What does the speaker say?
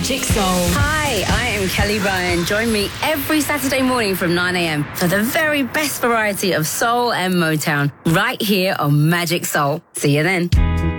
Magic Soul. Hi, I am Kelly Ryan. Join me every Saturday morning from 9 a.m. for the very best variety of soul and Motown right here on Magic Soul. See you then.